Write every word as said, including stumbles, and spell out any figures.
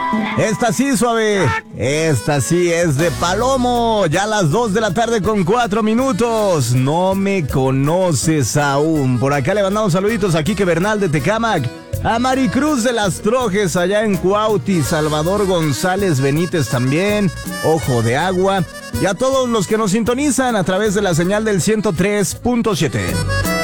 Esta sí, suave. Esta sí es de Palomo. Ya a las dos de la tarde con cuatro minutos. No me conoces aún. Por acá le mandamos saluditos a Quique Bernal de Tecámac, a Maricruz de las Trojes allá en Cuautí, Salvador González Benítez también, Ojo de Agua, y a todos los que nos sintonizan a través de la señal del ciento tres punto siete.